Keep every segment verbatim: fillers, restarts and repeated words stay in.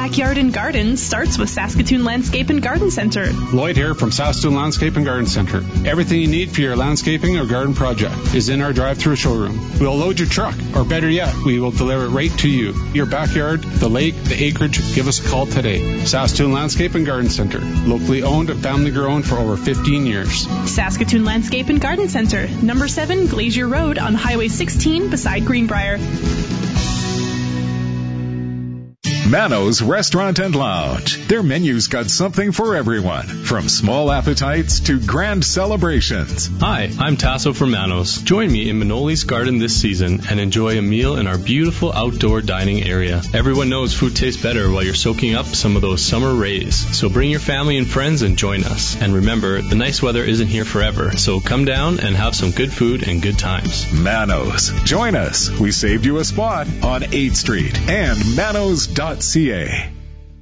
backyard and garden starts with Saskatoon Landscape and Garden Centre. Lloyd here from Saskatoon Landscape and Garden Centre. Everything you need for your landscaping or garden project is in our drive-through showroom. We'll load your truck, or better yet, we will deliver it right to you. Your backyard, the lake, the acreage, give us a call today. Saskatoon Landscape and Garden Centre. Locally owned and family grown for over fifteen years. Saskatoon Landscape and Garden Centre, number seven Glacier Road on Highway sixteen beside Greenbrier. Mano's Restaurant and Lounge. Their menu's got something for everyone, from small appetites to grand celebrations. Hi, I'm Tasso from Mano's. Join me in Manoli's Garden this season and enjoy a meal in our beautiful outdoor dining area. Everyone knows food tastes better while you're soaking up some of those summer rays. So bring your family and friends and join us. And remember, the nice weather isn't here forever, so come down and have some good food and good times. Mano's. Join us. We saved you a spot on eighth Street and manos dot c a.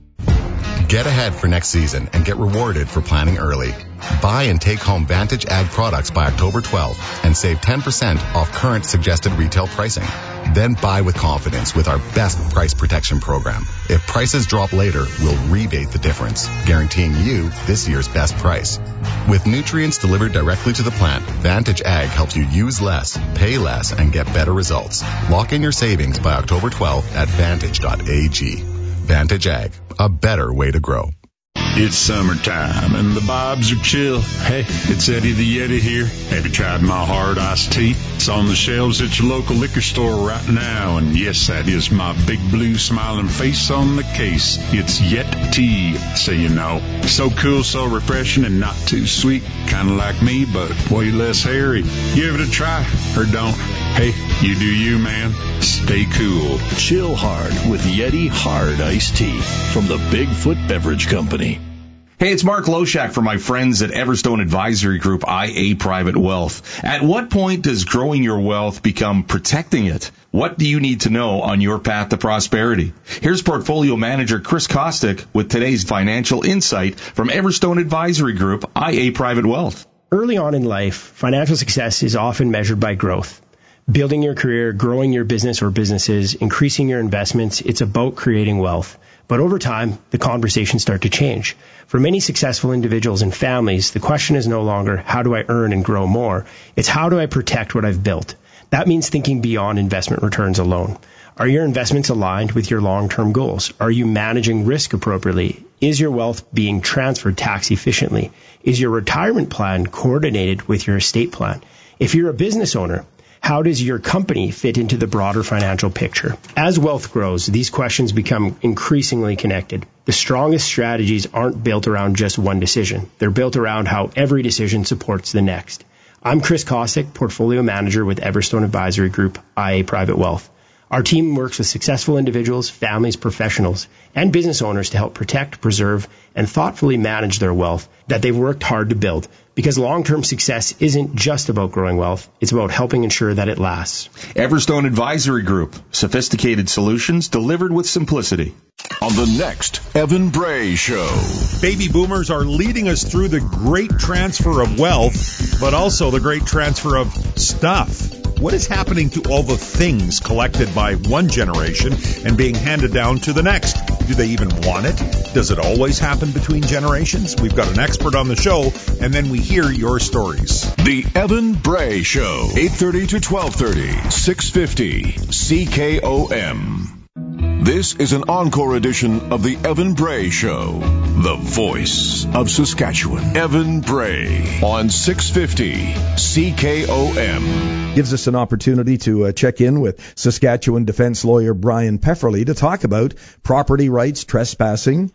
Get ahead for next season and get rewarded for planning early. Buy and take home Vantage Ag products by October twelfth and save ten percent off current suggested retail pricing. Then buy with confidence with our best price protection program. If prices drop later, we'll rebate the difference, guaranteeing you this year's best price. With nutrients delivered directly to the plant, Vantage Ag helps you use less, pay less, and get better results. Lock in your savings by October twelfth at vantage dot a g. Vantage Ag, a better way to grow. It's summertime and the vibes are chill. Hey, it's Eddie the Yeti here. Have you tried my hard iced tea? It's on the shelves at your local liquor store right now. And yes, that is my big blue smiling face on the case. It's Yet Tea, so you know. So cool, so refreshing, and not too sweet. Kind of like me, but way less hairy. Give it a try, or don't. Hey, you do you, man. Stay cool. Chill hard with Yeti Hard Iced Tea from the Bigfoot Beverage Company. Hey, it's Mark Loshak from my friends at Everstone Advisory Group, I A Private Wealth. At what point does growing your wealth become protecting it? What do you need to know on your path to prosperity? Here's Portfolio Manager Chris Kostick with today's financial insight from Everstone Advisory Group, I A Private Wealth. Early on in life, financial success is often measured by growth. Building your career, growing your business or businesses, increasing your investments, it's about creating wealth. But over time, the conversations start to change. For many successful individuals and families, the question is no longer, how do I earn and grow more? It's how do I protect what I've built? That means thinking beyond investment returns alone. Are your investments aligned with your long-term goals? Are you managing risk appropriately? Is your wealth being transferred tax efficiently? Is your retirement plan coordinated with your estate plan? If you're a business owner, how does your company fit into the broader financial picture? As wealth grows, these questions become increasingly connected. The strongest strategies aren't built around just one decision. They're built around how every decision supports the next. I'm Chris Kostick, Portfolio Manager with Everstone Advisory Group, I A Private Wealth. Our team works with successful individuals, families, professionals, and business owners to help protect, preserve, and thoughtfully manage their wealth that they've worked hard to build. Because long-term success isn't just about growing wealth, it's about helping ensure that it lasts. Everstone Advisory Group, sophisticated solutions delivered with simplicity. On the next Evan Bray Show. Baby boomers are leading us through the great transfer of wealth, but also the great transfer of stuff. What is happening to all the things collected by one generation and being handed down to the next? Do they even want it? Does it always happen between generations? We've got an expert on the show, and then we hear your stories. The Evan Bray Show, eight thirty to twelve thirty, six fifty C K O M. This is an encore edition of the Evan Bray Show, the voice of Saskatchewan. Evan Bray on six fifty C K O M. Gives us an opportunity to uh, check in with Saskatchewan defense lawyer Brian Pefferly to talk about property rights, trespassing,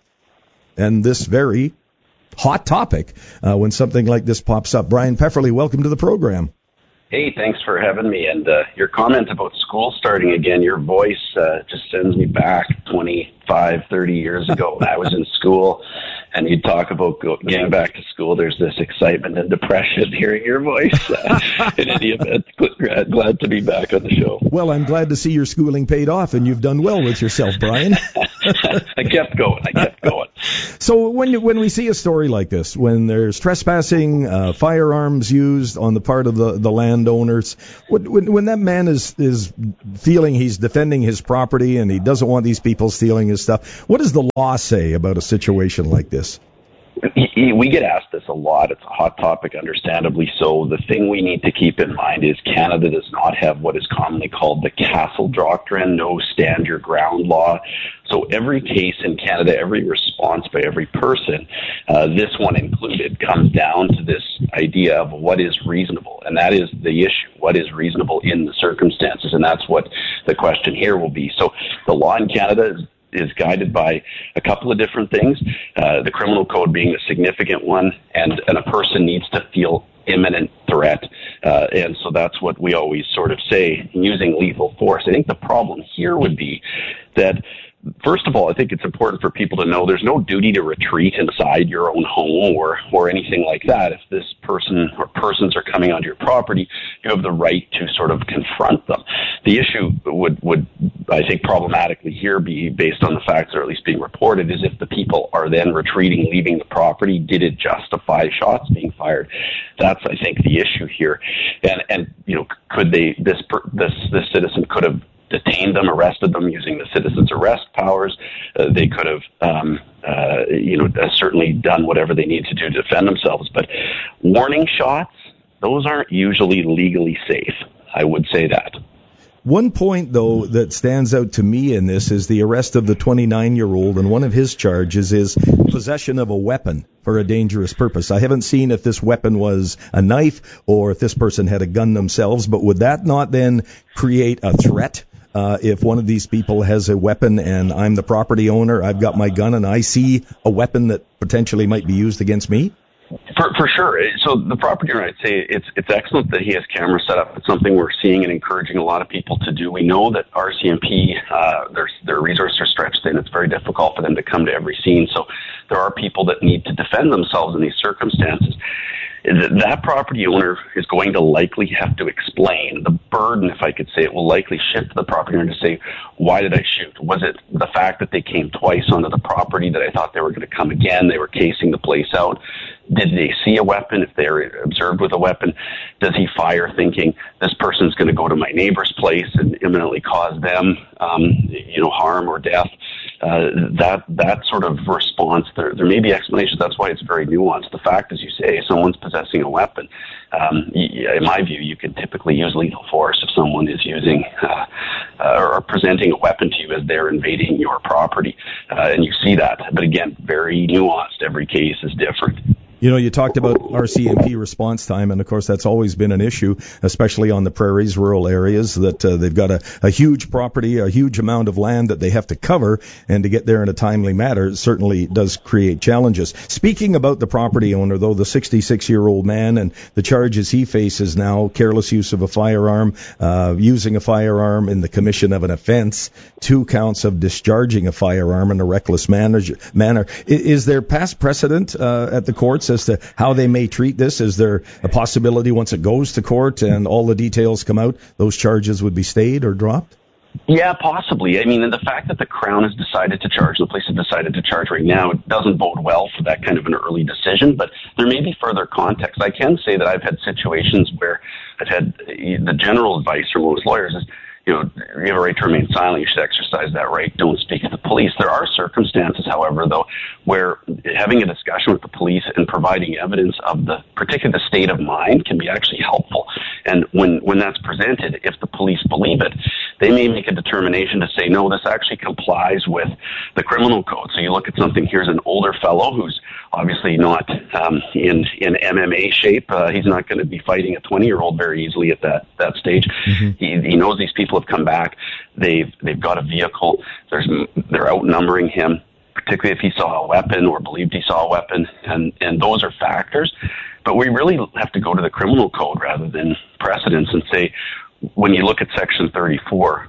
and this very hot topic uh, when something like this pops up. Brian Pefferly, welcome to the program. Hey, thanks for having me. And uh, your comment about school starting again, your voice uh, just sends me back twenty-five, thirty years ago when I was in school. And you talk about go, getting back to school, there's this excitement and depression hearing your voice. Uh, in any event, glad, glad to be back on the show. Well, I'm glad to see your schooling paid off and you've done well with yourself, Brian. I kept going. I kept going. So when when we see a story like this, when there's trespassing, uh, firearms used on the part of the, the landowners, when, when that man is, is feeling he's defending his property and he doesn't want these people stealing his stuff, what does the law say about a situation like this? We get asked this a lot. It's a hot topic, understandably so. The thing we need to keep in mind is Canada does not have what is commonly called the castle doctrine, no stand your ground law. So every case in Canada, every response by every person, uh, this one included, comes down to this idea of what is reasonable. And that is the issue. What is reasonable in the circumstances? And that's what the question here will be. So the law in Canada is is guided by a couple of different things, uh, the criminal code being the significant one, and, and a person needs to feel imminent threat. Uh, and so that's what we always sort of say, using lethal force. I think the problem here would be that, first of all, I think it's important for people to know there's no duty to retreat inside your own home or, or anything like that. If this person or persons are coming onto your property, you have the right to sort of confront them. The issue would, would I think, problematically here be based on the facts that are at least being reported, is if the people are then retreating, leaving the property, did it justify shots being fired? That's, I think, the issue here. And, and you know, could they, this, this, this citizen could have detained them, arrested them using the citizen's arrest powers. Uh, they could have, um, uh, you know, uh, certainly done whatever they need to do to defend themselves. But warning shots, those aren't usually legally safe. I would say that. One point, though, that stands out to me in this is the arrest of the twenty-nine-year-old, and one of his charges is possession of a weapon for a dangerous purpose. I haven't seen if this weapon was a knife or if this person had a gun themselves, but would that not then create a threat? Uh, if one of these people has a weapon and I'm the property owner, I've got my gun, and I see a weapon that potentially might be used against me? For, for sure. So the property owner, I'd say it's it's excellent that he has cameras set up. It's something we're seeing and encouraging a lot of people to do. We know that R C M P, uh, their, their resources are stretched thin. It's very difficult for them to come to every scene. So there are people that need to defend themselves in these circumstances. That property owner is going to likely have to explain. The burden, if I could say it, will likely shift to the property owner to say, why did I shoot? Was it the fact that they came twice onto the property that I thought they were going to come again? They were casing the place out. Did they see a weapon? If they were observed with a weapon, does he fire thinking this person's going to go to my neighbor's place and imminently cause them, um, you know, harm or death? Uh, that that sort of response, there, there may be explanations. That's why it's very nuanced. The fact, as you say, if someone's possessing a weapon, um, in my view, you can typically use lethal force if someone is using uh, uh, or presenting a weapon to you as they're invading your property, uh, and you see that. But again, very nuanced. Every case is different. You know, you talked about R C M P response time, and of course that's always been an issue, especially on the prairies, rural areas, that uh, they've got a, a huge property, a huge amount of land that they have to cover, and to get there in a timely manner certainly does create challenges. Speaking about the property owner, though, the sixty-six-year-old man and the charges he faces now, careless use of a firearm, uh, using a firearm in the commission of an offense, two counts of discharging a firearm in a reckless manner. manner. Is there past precedent uh, at the courts as to how they may treat this? Is there a possibility once it goes to court and all the details come out, those charges would be stayed or dropped? Yeah, possibly. I mean, and the fact that the Crown has decided to charge, the police have decided to charge right now, it doesn't bode well for that kind of an early decision, but there may be further context. I can say that I've had situations where I've had the general advice from most lawyers is, you know, you have a right to remain silent. You should exercise that right. Don't speak to the police. There are circumstances, however, though, where having a discussion with the police and providing evidence of the particular state of mind can be actually helpful. And when, when that's presented, if the police believe it, they may make a determination to say, no, this actually complies with the criminal code. So you look at something, here's an older fellow who's obviously not um, in, in M M A shape. Uh, he's not going to be fighting a twenty-year-old very easily at that, that stage. Mm-hmm. He, he knows these people have come back. They've they've got a vehicle. There's they're outnumbering him, particularly if he saw a weapon or believed he saw a weapon, and and those are factors. But we really have to go to the criminal code rather than precedents and say, when you look at Section thirty-four,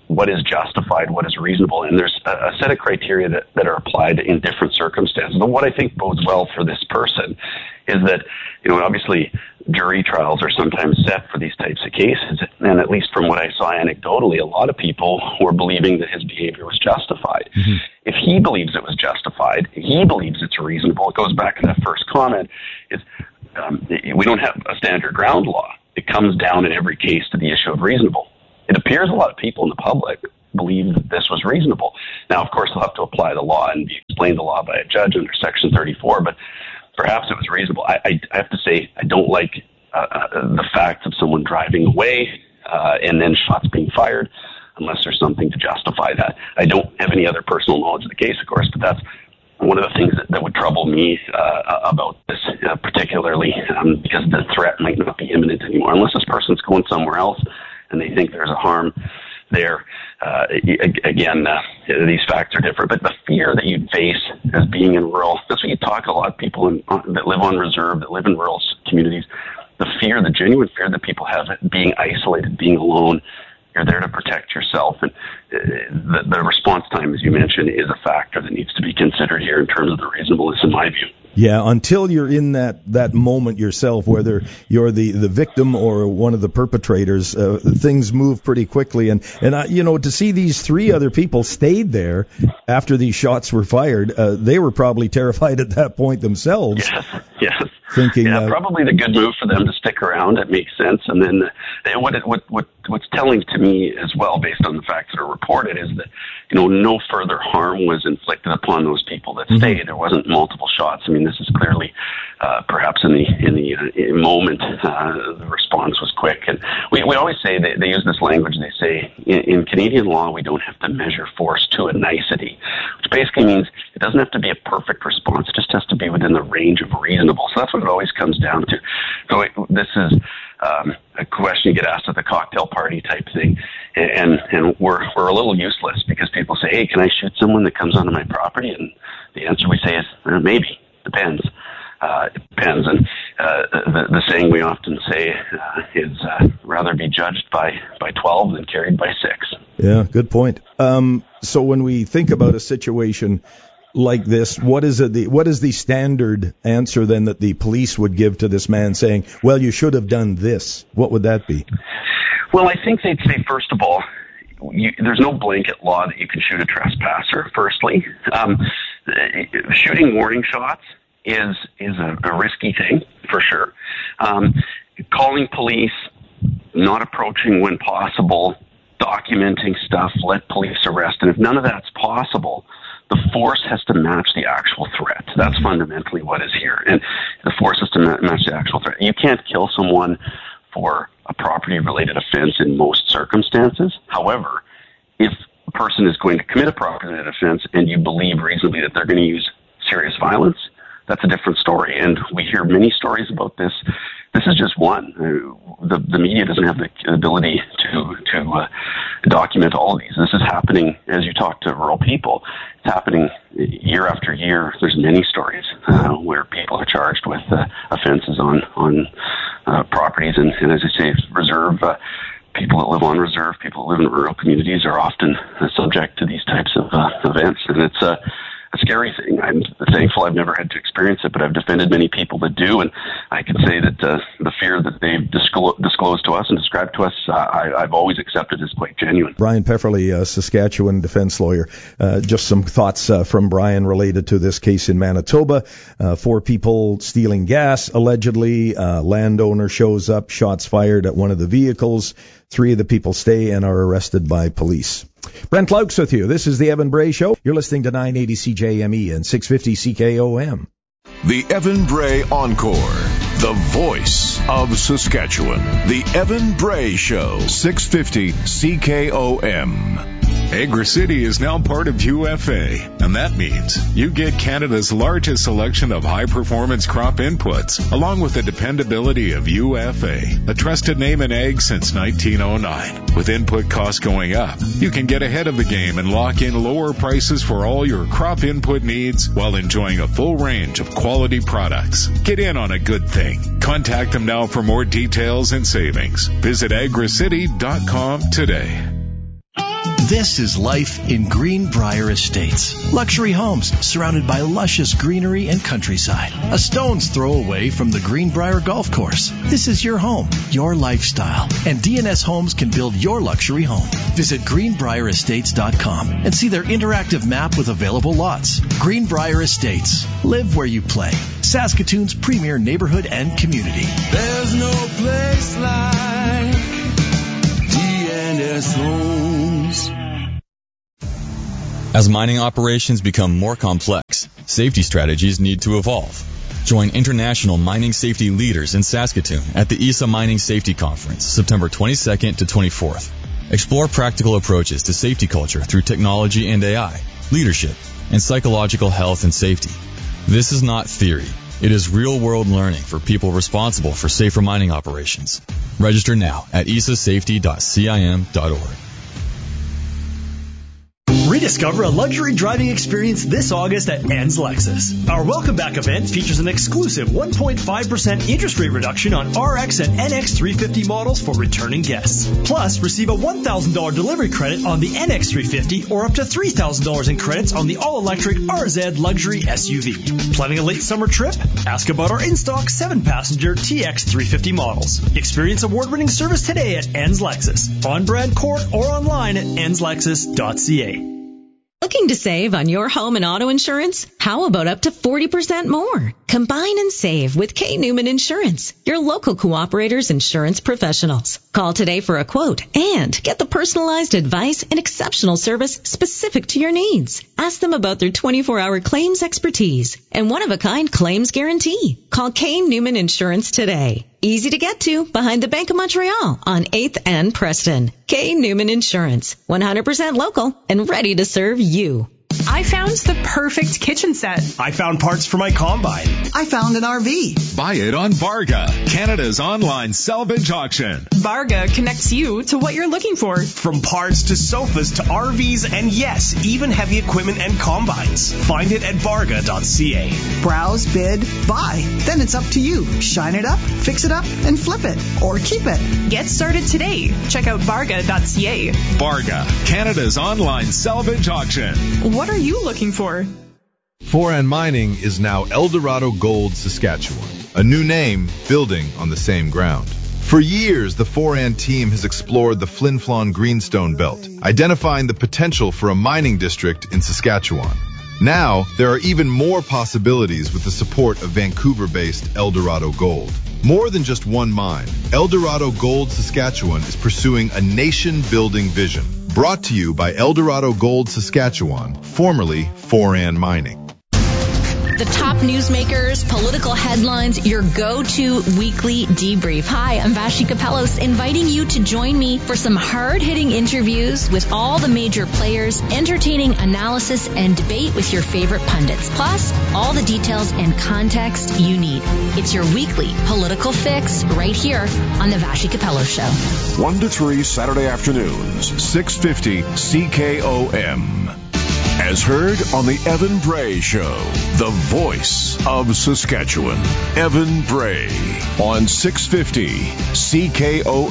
what is justified, what is reasonable, and there's a, a set of criteria that, that are applied in different circumstances. But what I think bodes well for this person is that, you know, obviously jury trials are sometimes set for these types of cases, and at least from what I saw anecdotally, a lot of people were believing that his behavior was justified. Mm-hmm. If he believes it was justified, he believes it's reasonable. It goes back to that first comment, is um, we don't have a standard ground law. It comes down in every case to the issue of reasonable. It appears a lot of people in the public believe that this was reasonable. Now, of course, they'll have to apply the law and be explained the law by a judge under Section thirty-four, but perhaps it was reasonable. I, I, I have to say, I don't like uh, the fact of someone driving away uh, and then shots being fired unless there's something to justify that. I don't have any other personal knowledge of the case, of course, but that's one of the things that, that would trouble me uh, about this uh, particularly um, because the threat might not be imminent anymore. Unless this person's going somewhere else and they think there's a harm there. Uh, again, uh, these facts are different, but the fear that you face as being in rural, that's what you talk to a lot of people in, uh, that live on reserve, that live in rural communities, the fear, the genuine fear that people have at being isolated, being alone. You're there to protect yourself, and uh, the, the response time, as you mentioned, is a factor that needs to be considered here in terms of the reasonableness, in my view. Yeah, until you're in that, that moment yourself, whether you're the, the victim or one of the perpetrators, uh, things move pretty quickly. And, and uh, you know, to see these three other people stayed there after these shots were fired, uh, they were probably terrified at that point themselves. Yes, yes. Thinking, yeah, uh, probably the good move for them to stick around. It makes sense. And then uh, what, it, what what what's telling to me as well, based on the facts that are reported, is that, you know, no further harm was inflicted upon those people that mm-hmm. stayed. There wasn't multiple shots. I mean, this is clearly uh, perhaps in the in the uh, moment uh, the response was quick. And we we always say they, they use this language. They say in, in Canadian law we don't have to measure force to a nicety, which basically means it doesn't have to be a perfect response. It just has to be within the range of reasonable. So that's what it always comes down to. So it, this is um, a question you get asked at the cocktail party type thing, and and we're we're a little useless because people say, "Hey, can I shoot someone that comes onto my property?" And the answer we say is, eh, "Maybe, depends." Uh, it depends, and uh, the, the saying we often say uh, is uh, rather be judged by by twelve than carried by six. Yeah, good point. Um, so when we think about a situation like this, what is it, the what is the standard answer then that the police would give to this man saying, well, you should have done this? What would that be? Well, I think they'd say, first of all, you, there's no blanket law that you can shoot a trespasser, firstly. Um, shooting warning shots is is a, a risky thing, for sure. Um, calling police, not approaching when possible, documenting stuff, let police arrest, and if none of that's possible, the force has to match the actual threat. That's fundamentally what is here. And the force has to match the actual threat. You can't kill someone for a property-related offense in most circumstances. However, if a person is going to commit a property-related offense and you believe reasonably that they're going to use serious violence, that's a different story. And we hear many stories about this. This is just one. Uh, the, the media doesn't have the ability to to uh, document all of these. This is happening as you talk to rural people. It's happening year after year. There's many stories uh, where people are charged with uh, offenses on on uh, properties, and, and as I say, reserve. Uh, people that live on reserve, people that live in rural communities, are often uh, subject to these types of uh, events, and it's a uh, a scary thing. I'm thankful I've never had to experience it, but I've defended many people that do, and I can say that uh, the fear that they've disclo- disclosed to us and described to us, uh, I, I've always accepted as quite genuine. Brian Pefferly, uh, Saskatchewan defense lawyer. Uh, just some thoughts uh, from Brian related to this case in Manitoba. Uh, four people stealing gas, allegedly. Uh, landowner shows up, shots fired at one of the vehicles. Three of the people stay and are arrested by police. Brent Laux with you. This is the Evan Bray Show. You're listening to nine eighty C J M E and six fifty C K O M. The Evan Bray Encore, the voice of Saskatchewan. The Evan Bray Show, six fifty C K O M. Agri-City is now part of U F A, and that means you get Canada's largest selection of high-performance crop inputs, along with the dependability of U F A, a trusted name in ag since nineteen oh nine. With input costs going up, you can get ahead of the game and lock in lower prices for all your crop input needs while enjoying a full range of quality products. Get in on a good thing. Contact them now for more details and savings. Visit agri city dot com today. This is life in Greenbrier Estates. Luxury homes surrounded by luscious greenery and countryside. A stone's throw away from the Greenbrier Golf Course. This is your home, your lifestyle. And D N S Homes can build your luxury home. Visit greenbrier estates dot com and see their interactive map with available lots. Greenbrier Estates. Live where you play. Saskatoon's premier neighborhood and community. There's no place like D N S Homes. As mining operations become more complex, safety strategies need to evolve. Join international mining safety leaders in Saskatoon at the I S A Mining Safety Conference, September twenty-second to twenty-fourth. Explore practical approaches to safety culture through technology and A I, leadership, and psychological health and safety. This is not theory. It is real-world learning for people responsible for safer mining operations. Register now at I S A safety dot cim dot org. Rediscover a luxury driving experience this August at Enns Lexus. Our Welcome Back event features an exclusive one point five percent interest rate reduction on R X and N X three fifty models for returning guests. Plus, receive a one thousand dollars delivery credit on the N X three fifty or up to three thousand dollars in credits on the all-electric R Z Luxury S U V. Planning a late summer trip? Ask about our in-stock seven passenger T X three fifty models. Experience award-winning service today at Enns Lexus, on Brand Court or online at enns lexus dot c a. Looking to save on your home and auto insurance? How about up to forty percent more? Combine and save with K. Newman Insurance, your local Cooperator's insurance professionals. Call today for a quote and get the personalized advice and exceptional service specific to your needs. Ask them about their twenty-four hour claims expertise and one-of-a-kind claims guarantee. Call K. Newman Insurance today. Easy to get to behind the Bank of Montreal on eighth and Preston. K. Newman Insurance, one hundred percent local and ready to serve you. I found the perfect kitchen set. I found parts for my combine. I found an R V. Buy it on Varga, Canada's online salvage auction. Varga connects you to what you're looking for. From parts to sofas to R Vs and yes, even heavy equipment and combines. Find it at varga dot c a. Browse, bid, buy. Then it's up to you. Shine it up, fix it up, and flip it. Or keep it. Get started today. Check out varga dot c a. Varga, Canada's online salvage auction. What are you looking for? Foran Mining is now Eldorado Gold Saskatchewan, a new name building on the same ground. For years, the Foran team has explored the Flin Flon Greenstone Belt, identifying the potential for a mining district in Saskatchewan. Now, there are even more possibilities with the support of Vancouver-based Eldorado Gold. More than just one mine, Eldorado Gold Saskatchewan is pursuing a nation-building vision. Brought to you by Eldorado Gold Saskatchewan, formerly Foran Mining. The top newsmakers, political headlines, your go-to weekly debrief. Hi, I'm Vashi Kapelos, inviting you to join me for some hard-hitting interviews with all the major players, entertaining analysis and debate with your favorite pundits, plus all the details and context you need. It's your weekly political fix right here on the Vashi Kapelos Show. one to three Saturday afternoons, six fifty C K O M. As heard on the Evan Bray Show, the voice of Saskatchewan. Evan Bray on six fifty C K O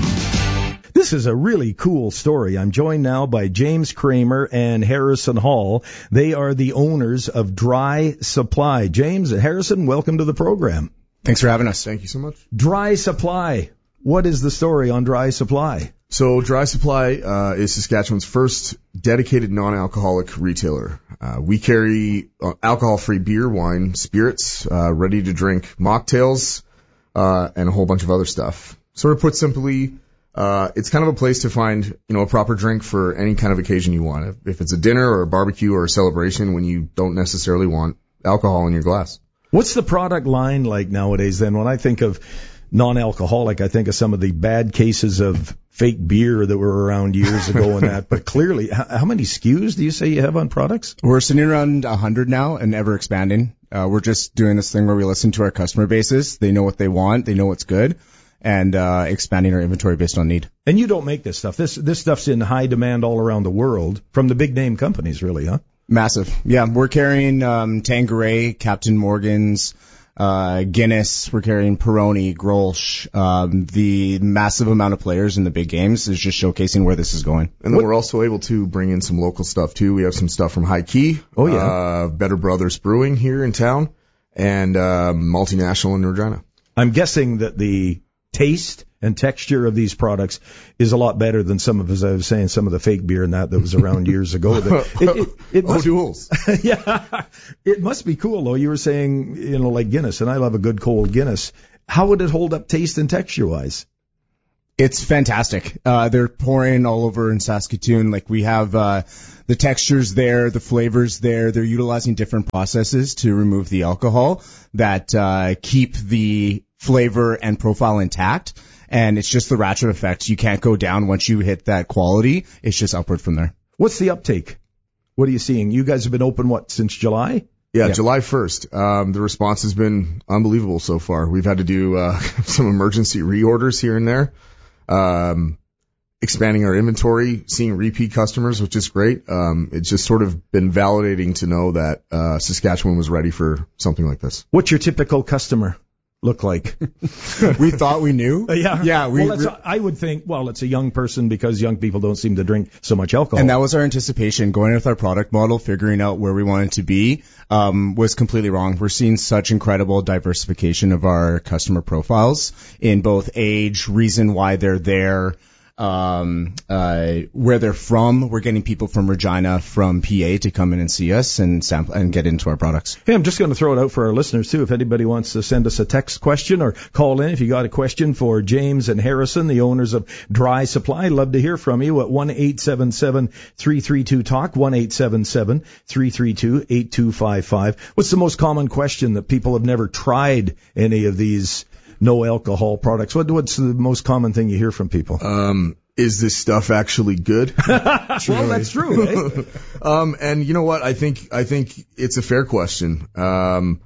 M. This is a really cool story. I'm joined now by James Kramer and Harrison Hall. They are the owners of Dry Supply. James and Harrison, welcome to the program. Thanks for having us. Thank you so much. Dry Supply. What is the story on Dry Supply? So Dry Supply uh, is Saskatchewan's first dedicated non-alcoholic retailer. Uh, we carry uh, alcohol-free beer, wine, spirits, uh, ready-to-drink mocktails, uh, and a whole bunch of other stuff. Sort of put simply, uh, it's kind of a place to find, you know, a proper drink for any kind of occasion you want. If it's a dinner or a barbecue or a celebration when you don't necessarily want alcohol in your glass. What's the product line like nowadays then? When I think of non-alcoholic, I think of some of the bad cases of fake beer that were around years ago and that. But clearly, how many S K Us do you say you have on products? We're sitting around one hundred now and ever expanding. Uh, we're just doing this thing where we listen to our customer bases. They know what they want. They know what's good. And uh, expanding our inventory based on need. And you don't make this stuff. This this stuff's in high demand all around the world from the big name companies, really, huh? Massive. Yeah, we're carrying um, Tanqueray, Captain Morgan's, uh, Guinness, we're carrying Peroni, Grolsch. Um, the massive amount of players in the big games is just showcasing where this is going. And then what? We're also able to bring in some local stuff too. We have some stuff from High Key. Oh yeah. Uh, Better Brothers Brewing here in town, and uh, Multinational in Regina. I'm guessing that the taste and texture of these products is a lot better than some of, as I was saying, some of the fake beer and that that was around years ago. That it, it, it must, O'Doul's. Yeah, it must be cool though. You were saying, you know, like Guinness, and I love a good cold Guinness. How would it hold up taste and texture wise? It's fantastic. Uh, they're pouring all over in Saskatoon. Like we have, uh, the textures there, the flavors there. They're utilizing different processes to remove the alcohol that, uh, keep the flavor and profile intact. And it's just the ratchet effect. You can't go down once you hit that quality. It's just upward from there. What's the uptake? What are you seeing? You guys have been open, what, since July? Yeah, yeah. July first. Um, the response has been unbelievable so far. We've had to do uh, some emergency reorders here and there, um, expanding our inventory, seeing repeat customers, which is great. Um, it's just sort of been validating to know that uh, Saskatchewan was ready for something like this. What's your typical customer look like? We thought we knew. Uh, yeah. Yeah. We, well, that's, I would think, well, it's a young person because young people don't seem to drink so much alcohol. And that was our anticipation. Going with our product model, figuring out where we wanted to be, um, was completely wrong. We're seeing such incredible diversification of our customer profiles in both age, reason why they're there, um, uh, where they're from. We're getting people from Regina, from P A to come in and see us and sample and get into our products. Hey, I'm just going to throw it out for our listeners too. If anybody wants to send us a text question or call in, if you got a question for James and Harrison, the owners of Dry Supply, love to hear from you at one eight seven seven, three three two, talk, one eight seven seven, three three two, eight two five five. What's the most common question that people have never tried any of these no alcohol products? What, what's the most common thing you hear from people? Um, is this stuff actually good? Well, that's true, eh? um, and you know what? I think, I think it's a fair question. Um,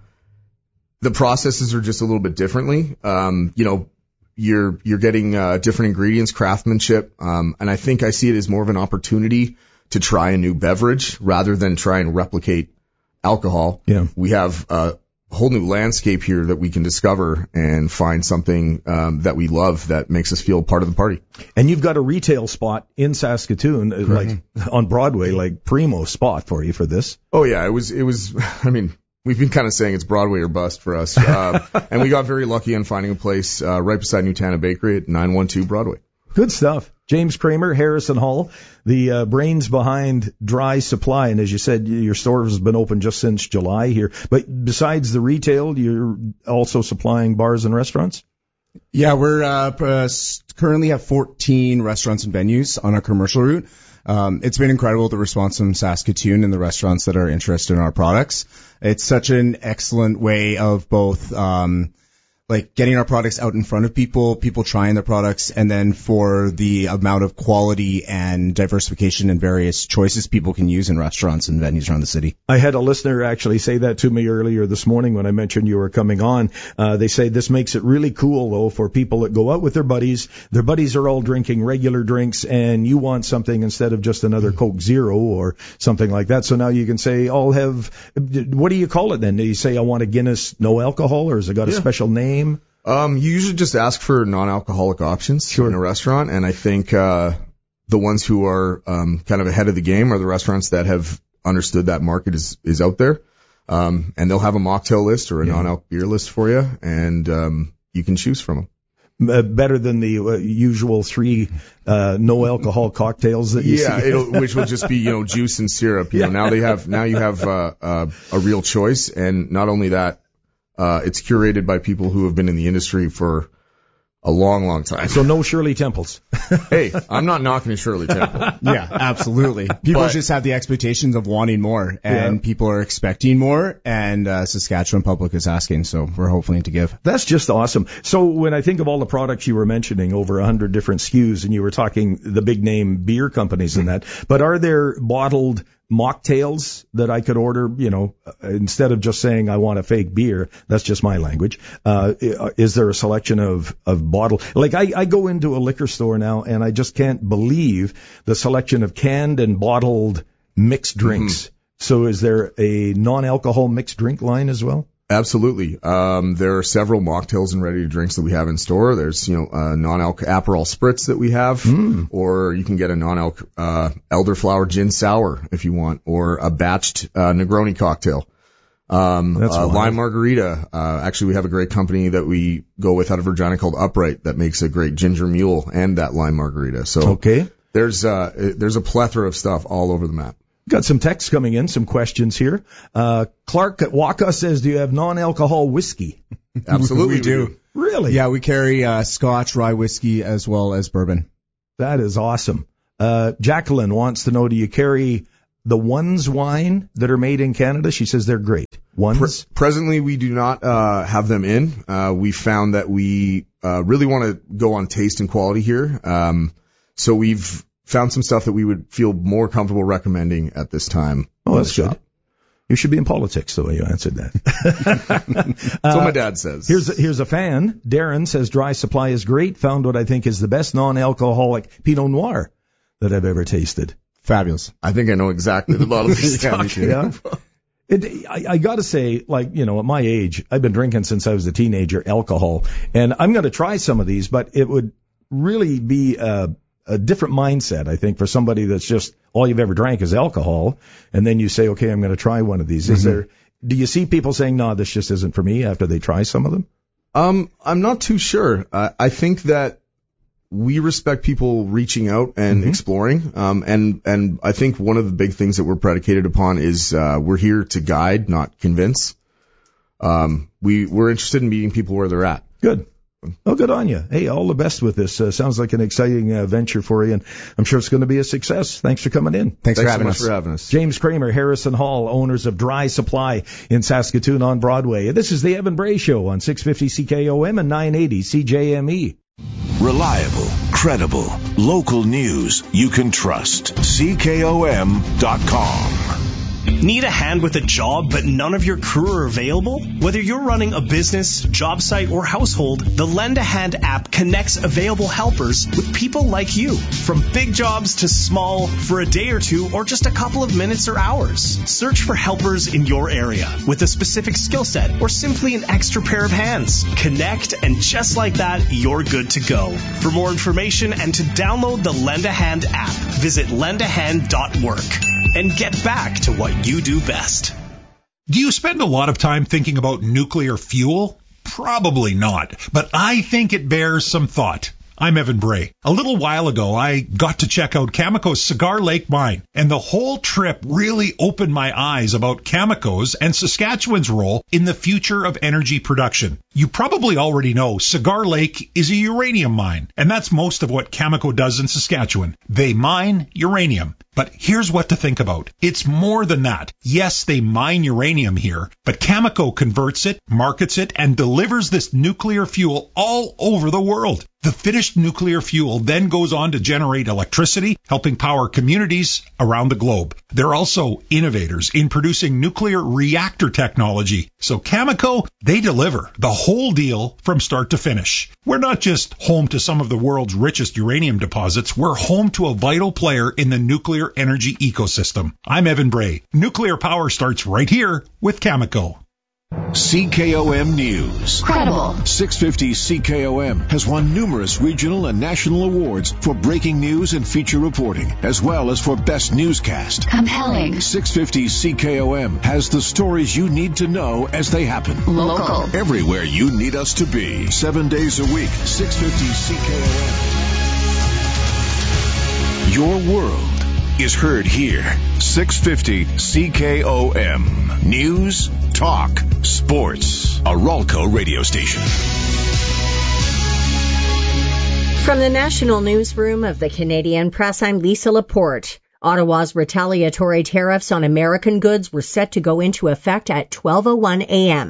the processes are just a little bit differently. Um, you know, you're, you're getting, uh, different ingredients, craftsmanship. Um, and I think I see it as more of an opportunity to try a new beverage rather than try and replicate alcohol. Yeah. We have, uh, whole new landscape here that we can discover and find something um, that we love that makes us feel part of the party. And you've got a retail spot in Saskatoon, mm-hmm. like on Broadway, like primo spot for you for this. Oh yeah, it was. It was. I mean, we've been kind of saying it's Broadway or bust for us, uh, and we got very lucky on finding a place uh, right beside Nutana Bakery at nine one two Broadway. Good stuff. James Kramer, Harrison Hall, the uh, brains behind Dry Supply. And as you said, your store has been open just since July here. But besides the retail, you're also supplying bars and restaurants? Yeah, we're uh, uh, currently have fourteen restaurants and venues on our commercial route. Um, it's been incredible, the response from Saskatoon and the restaurants that are interested in our products. It's such an excellent way of both um like getting our products out in front of people, people trying their products, and then for the amount of quality and diversification and various choices people can use in restaurants and venues around the city. I had a listener actually say that to me earlier this morning when I mentioned you were coming on. Uh, they say this makes it really cool, though, for people that go out with their buddies. Their buddies are all drinking regular drinks, and you want something instead of just another Coke Zero or something like that. So now you can say, I'll have, what do you call it then? Do you say, I want a Guinness no alcohol, or has it got a yeah. special name? Um, you usually just ask for non-alcoholic options sure. in a restaurant, and I think uh the ones who are um kind of ahead of the game are the restaurants that have understood that market is is out there, um, and they'll have a mocktail list or a yeah. non-alc beer list for you, and um you can choose from them. Uh, better than the uh, usual three uh no alcohol cocktails that you yeah, see. it'll, which will just be you know juice and syrup. You yeah. know now they have now you have uh, uh a real choice, and not only that. Uh, it's curated by people who have been in the industry for a long, long time. So no Shirley Temples. Hey, I'm not knocking a Shirley Temple. Yeah, absolutely. People but, just have the expectations of wanting more, and yeah. people are expecting more, and uh, Saskatchewan public is asking, so we're hoping to give. That's just awesome. So when I think of all the products you were mentioning, over a hundred different S K Us, and you were talking the big name beer companies and that, but are there bottled mocktails that I could order, you know, instead of just saying I want a fake beer? That's just my language. Uh, is there a selection of, of bottle? Like I, I go into a liquor store now and I just can't believe the selection of canned and bottled mixed drinks. Mm-hmm. So is there a non-alcohol mixed drink line as well? Absolutely. Um, there are several mocktails and ready to drinks that we have in store. There's, you know, a non-alc Aperol Spritz that we have, mm. or you can get a non-alc, uh, elderflower gin sour if you want, or a batched, uh, Negroni cocktail. Um, That's uh, lime margarita. Uh, actually we have a great company that we go with out of Regina called Upright that makes a great ginger mule and that lime margarita. So okay. there's, uh, there's a plethora of stuff all over the map. Got some texts coming in, some questions here. Uh, Clark at Waka says, do you have non-alcohol whiskey? Absolutely, we do. do. Really? Yeah, we carry uh, Scotch, rye whiskey, as well as bourbon. That is awesome. Uh, Jacqueline wants to know, do you carry the Ones wine that are made in Canada? She says they're great. Ones? Pre- presently, we do not uh, have them in. Uh, we found that we uh, really want to go on taste and quality here. Um, so we've found some stuff that we would feel more comfortable recommending at this time. Oh, that's good. You should be in politics the way you answered that. That's uh, what my dad says. Here's a, here's a fan. Darren says Dry Supply is great. Found what I think is the best non-alcoholic Pinot Noir that I've ever tasted. Fabulous. I think I know exactly the bottle he's talking about. It, I, I got to say, like, you know, at my age, I've been drinking since I was a teenager, alcohol, and I'm going to try some of these, but it would really be a, a different mindset, I think, for somebody that's just all you've ever drank is alcohol, and then you say, okay, I'm going to try one of these. Mm-hmm. Is there? Do you see people saying, no, this just isn't for me after they try some of them? Um, I'm not too sure. I, I think that we respect people reaching out and mm-hmm. exploring. Um, and, and I think one of the big things that we're predicated upon is, uh, we're here to guide, not convince. Um, we, we're interested in meeting people where they're at. Good. Oh, good on you. Hey, all the best with this. Uh, sounds like an exciting uh, venture for you, and I'm sure it's going to be a success. Thanks for coming in. Thanks, Thanks for, having so us. for having us. James Kramer, Harrison Hall, owners of Dry Supply in Saskatoon on Broadway. This is the Evan Bray Show on six fifty C K O M and nine eighty C J M E. Reliable, credible, local news you can trust. C K O M dot com. Need a hand with a job, but none of your crew are available? Whether you're running a business, job site, or household, the Lend a Hand app connects available helpers with people like you. From big jobs to small, for a day or two, or just a couple of minutes or hours. Search for helpers in your area with a specific skill set or simply an extra pair of hands. Connect, and just like that, you're good to go. For more information and to download the Lend a Hand app, visit lend a hand dot work. And get back to what you do best. Do you spend a lot of time thinking about nuclear fuel? Probably not, but I think it bears some thought. I'm Evan Bray. A little while ago, I got to check out Cameco's Cigar Lake mine, and the whole trip really opened my eyes about Cameco's and Saskatchewan's role in the future of energy production. You probably already know Cigar Lake is a uranium mine, and that's most of what Cameco does in Saskatchewan. They mine uranium. But here's what to think about. It's more than that. Yes, they mine uranium here, but Cameco converts it, markets it, and delivers this nuclear fuel all over the world. The finished nuclear fuel then goes on to generate electricity, helping power communities around the globe. They're also innovators in producing nuclear reactor technology. So Cameco, they deliver the whole deal from start to finish. We're not just home to some of the world's richest uranium deposits, we're home to a vital player in the nuclear energy ecosystem. I'm Evan Bray. Nuclear power starts right here with Cameco. C K O M News. Credible. six fifty C K O M has won numerous regional and national awards for breaking news and feature reporting, as well as for best newscast. Compelling. six fifty C K O M has the stories you need to know as they happen. Local. Everywhere you need us to be. Seven days a week. six fifty C K O M. Your world is heard here. six fifty C K O M. News, talk, sports. A Ralco radio station. From the National Newsroom of the Canadian Press, I'm Lisa Laporte. Ottawa's retaliatory tariffs on American goods were set to go into effect at twelve oh one a.m.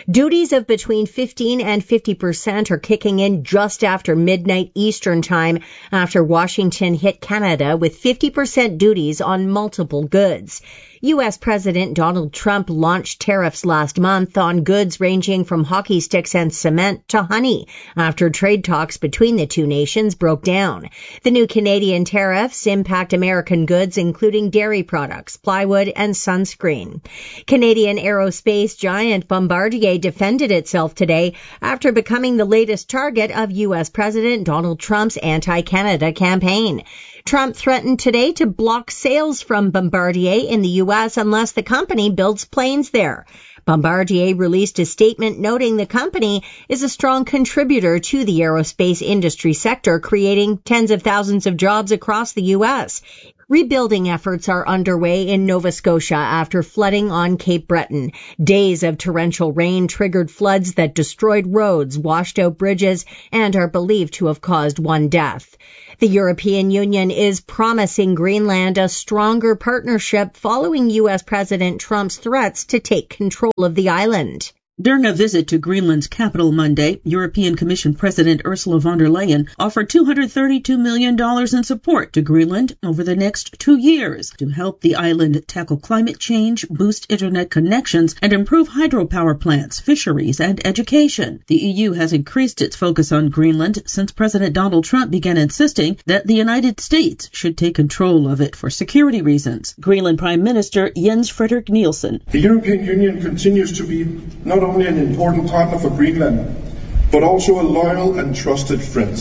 Duties of between fifteen and fifty percent are kicking in just after midnight Eastern time after Washington hit Canada with fifty percent duties on multiple goods. U S President Donald Trump launched tariffs last month on goods ranging from hockey sticks and cement to honey after trade talks between the two nations broke down. The new Canadian tariffs impact American goods, including dairy products, plywood, and sunscreen. Canadian aerospace giant Bombardier defended itself today after becoming the latest target of U S President Donald Trump's anti-Canada campaign. Trump threatened today to block sales from Bombardier in the U S unless the company builds planes there. Bombardier released a statement noting the company is a strong contributor to the aerospace industry sector, creating tens of thousands of jobs across the U S. Rebuilding efforts are underway in Nova Scotia after flooding on Cape Breton. Days of torrential rain triggered floods that destroyed roads, washed out bridges, and are believed to have caused one death. The European Union is promising Greenland a stronger partnership following U S President Trump's threats to take control of the island. During a visit to Greenland's capital Monday, European Commission President Ursula von der Leyen offered two hundred thirty-two million dollars in support to Greenland over the next two years to help the island tackle climate change, boost internet connections, and improve hydropower plants, fisheries, and education. The E U has increased its focus on Greenland since President Donald Trump began insisting that the United States should take control of it for security reasons. Greenland Prime Minister Jens Frederik Nielsen. The European Union continues to be not only an important partner for Greenland, but also a loyal and trusted friend.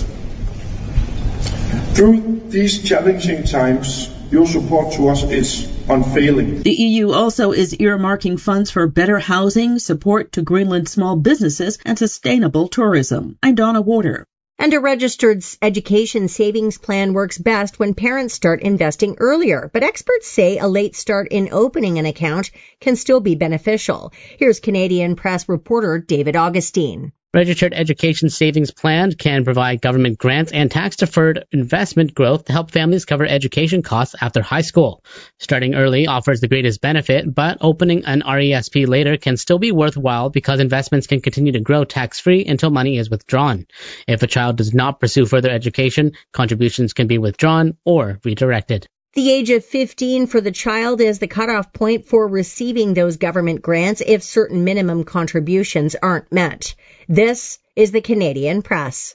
Through these challenging times, your support to us is unfailing. The E U also is earmarking funds for better housing, support to Greenland small businesses, and sustainable tourism. I'm Donna Warder. And a registered education savings plan works best when parents start investing earlier. But experts say a late start in opening an account can still be beneficial. Here's Canadian Press reporter David Augustine. Registered Education Savings Plan can provide government grants and tax-deferred investment growth to help families cover education costs after high school. Starting early offers the greatest benefit, but opening an R E S P later can still be worthwhile because investments can continue to grow tax-free until money is withdrawn. If a child does not pursue further education, contributions can be withdrawn or redirected. The age of fifteen for the child is the cutoff point for receiving those government grants if certain minimum contributions aren't met. This is the Canadian Press.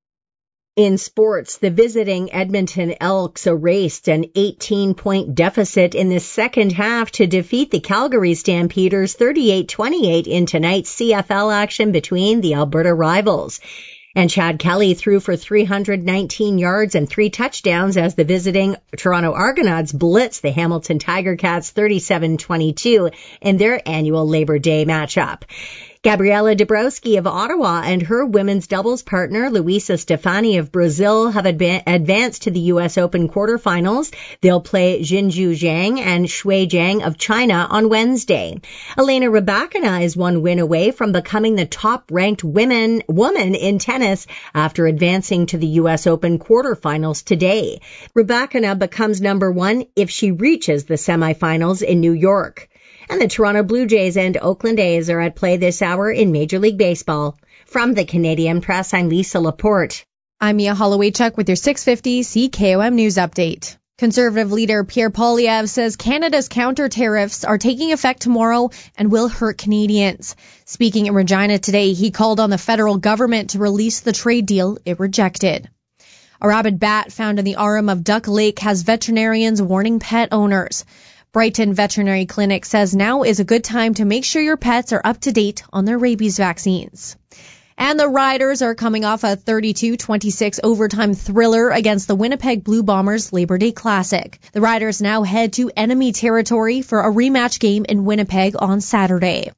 In sports, the visiting Edmonton Elks erased an eighteen-point deficit in the second half to defeat the Calgary Stampeders thirty-eight twenty-eight in tonight's C F L action between the Alberta rivals. And Chad Kelly threw for three hundred nineteen yards and three touchdowns as the visiting Toronto Argonauts blitzed the Hamilton Tiger Cats thirty-seven twenty-two in their annual Labor Day matchup. Gabriela Dabrowski of Ottawa and her women's doubles partner, Luisa Stefani of Brazil, have adva- advanced to the U S Open quarterfinals. They'll play Jinju Zhang and Shui Zhang of China on Wednesday. Elena Rybakina is one win away from becoming the top-ranked women, woman in tennis after advancing to the U S Open quarterfinals today. Rybakina becomes number one if she reaches the semifinals in New York. And the Toronto Blue Jays and Oakland A's are at play this hour in Major League Baseball. From the Canadian Press, I'm Lisa Laporte. I'm Mia Holloway-Chuck with your six fifty C K O M News Update. Conservative leader Pierre Poilievre says Canada's counter tariffs are taking effect tomorrow and will hurt Canadians. Speaking in Regina today, he called on the federal government to release the trade deal it rejected. A rabid bat found in the Arm of Duck Lake has veterinarians warning pet owners. Brighton Veterinary Clinic says now is a good time to make sure your pets are up to date on their rabies vaccines. And the Riders are coming off a thirty-two twenty-six overtime thriller against the Winnipeg Blue Bombers Labor Day Classic. The Riders now head to enemy territory for a rematch game in Winnipeg on Saturday.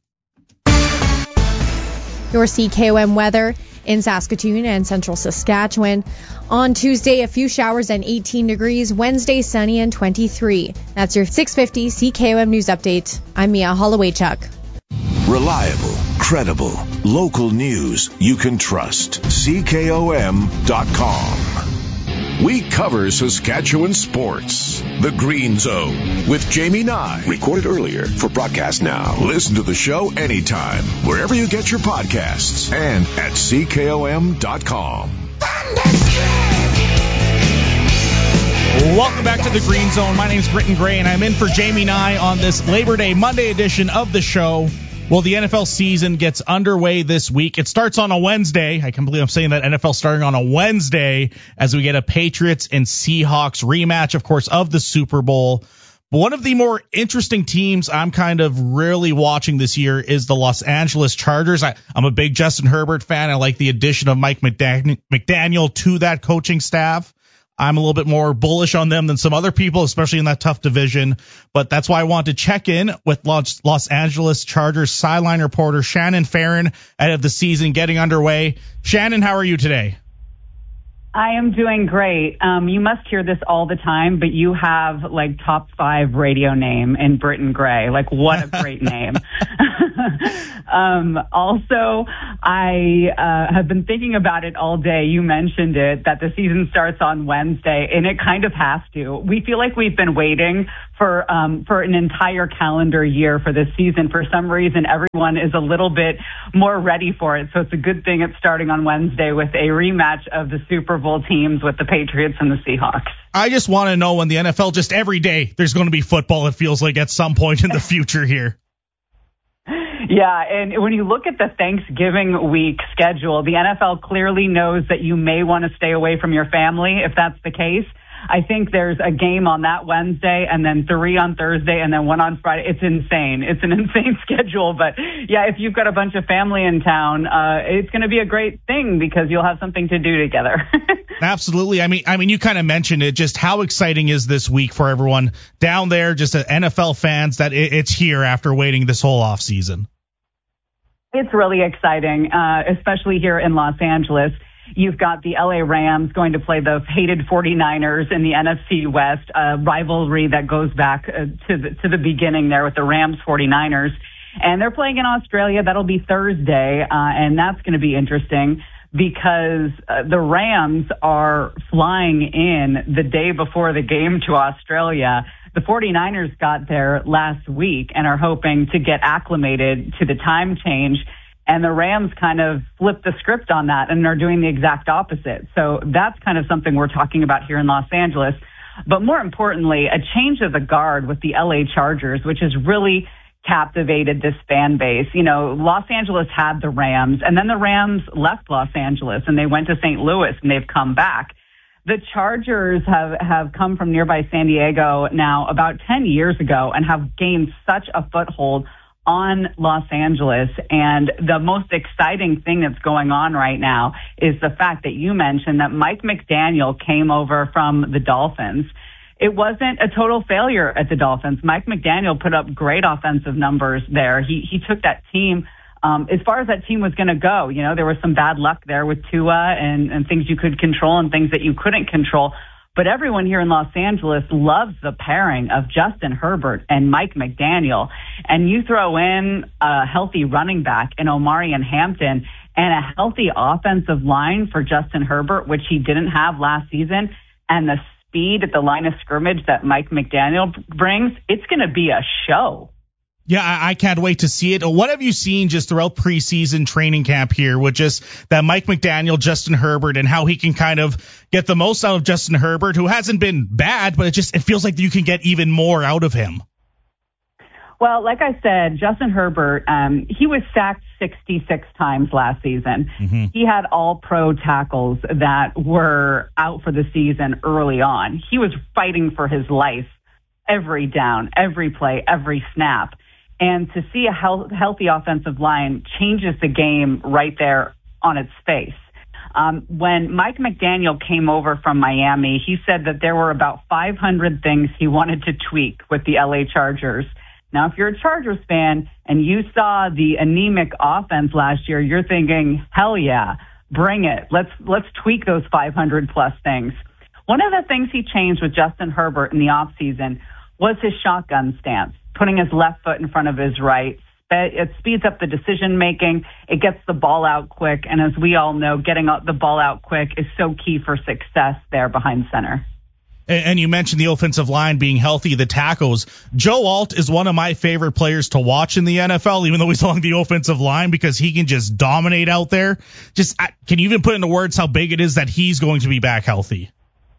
Your C K O M weather. In Saskatoon and central Saskatchewan. On Tuesday, a few showers and eighteen degrees. Wednesday, sunny and twenty-three. That's your six fifty C K O M News Update. I'm Mia Holloway-Chuck. Reliable, credible, local news you can trust. C K O M dot com. We cover Saskatchewan sports. The Green Zone with Jamie Nye. Recorded earlier for broadcast now. Listen to the show anytime, wherever you get your podcasts and at C K O M dot com. Welcome back to the Green Zone. My name is Britton Gray, and I'm in for Jamie Nye on this Labor Day Monday edition of the show. Well, the N F L season gets underway this week. It starts on a Wednesday. I can't believe I'm saying that. N F L starting on a Wednesday as we get a Patriots and Seahawks rematch, of course, of the Super Bowl. But one of the more interesting teams I'm kind of really watching this year is the Los Angeles Chargers. I, I'm a big Justin Herbert fan. I like the addition of Mike McDan- McDaniel to that coaching staff. I'm a little bit more bullish on them than some other people, especially in that tough division. But that's why I want to check in with Los, Los Angeles Chargers sideline reporter Shannon Farren ahead of the season getting underway. Shannon, how are you today? I am doing great. Um, you must hear this all the time, but you have like top five radio name in Britton Gray. Like, what a great name. um, also, I uh, have been thinking about it all day. You mentioned it, that the season starts on Wednesday, and it kind of has to. We feel like we've been waiting for um, for an entire calendar year for this season. For some reason, everyone is a little bit more ready for it. So it's a good thing it's starting on Wednesday with a rematch of the Super Bowl teams with the Patriots and the Seahawks. I just want to know when the N F L, just every day, there's going to be football, it feels like, at some point in the future here. Yeah, and when you look at the Thanksgiving week schedule, the N F L clearly knows that you may want to stay away from your family if that's the case. I think there's a game on that Wednesday and then three on Thursday and then one on Friday. It's insane. It's an insane schedule. But, yeah, if you've got a bunch of family in town, uh, it's going to be a great thing because you'll have something to do together. Absolutely. I mean, I mean, you kind of mentioned it. Just how exciting is this week for everyone down there, just N F L fans, that it's here after waiting this whole off season? It's really exciting, uh, especially here in Los Angeles. You've got the L A Rams going to play the hated forty-niners in the N F C West, a rivalry that goes back uh, to the, to the beginning there with the Rams forty-niners. And they're playing in Australia. That'll be Thursday, uh, and that's going to be interesting because uh, the Rams are flying in the day before the game to Australia. The forty-niners got there last week and are hoping to get acclimated to the time change. And the Rams kind of flipped the script on that and are doing the exact opposite. So that's kind of something we're talking about here in Los Angeles. But more importantly, a change of the guard with the L A Chargers, which has really captivated this fan base. You know, Los Angeles had the Rams, and then the Rams left Los Angeles and they went to Saint Louis and they've come back. The Chargers have, have come from nearby San Diego now about ten years ago and have gained such a foothold on Los Angeles. And the most exciting thing that's going on right now is the fact that you mentioned that Mike McDaniel came over from the Dolphins. It wasn't a total failure at the Dolphins. Mike McDaniel put up great offensive numbers there. He he took that team um, as far as that team was going to go. You know, there was some bad luck there with Tua and, and things you could control and things that you couldn't control. But everyone here in Los Angeles loves the pairing of Justin Herbert and Mike McDaniel. And you throw in a healthy running back in Omarion Hampton and a healthy offensive line for Justin Herbert, which he didn't have last season, and the speed at the line of scrimmage that Mike McDaniel brings, it's going to be a show. Yeah, I, I can't wait to see it. What have you seen just throughout preseason training camp here with just that Mike McDaniel, Justin Herbert, and how he can kind of get the most out of Justin Herbert, who hasn't been bad, but it just it feels like you can get even more out of him? Well, like I said, Justin Herbert, um, he was sacked sixty-six times last season. Mm-hmm. He had all pro tackles that were out for the season early on. He was fighting for his life every down, every play, every snap. And to see a health, healthy offensive line changes the game right there on its face. Um, when Mike McDaniel came over from Miami, he said that there were about five hundred things he wanted to tweak with the L A Chargers. Now, if you're a Chargers fan and you saw the anemic offense last year, you're thinking, hell yeah, bring it. Let's let's tweak those five hundred plus things. One of the things he changed with Justin Herbert in the offseason was his shotgun stance, putting his left foot in front of his right, spe- it speeds up the decision making. It gets the ball out quick. And as we all know, getting the ball out quick is so key for success there behind center. And you mentioned the offensive line being healthy, the tackles. Joe Alt is one of my favorite players to watch in the N F L, even though he's along the offensive line, because he can just dominate out there. Just can you even put into words how big it is that he's going to be back healthy?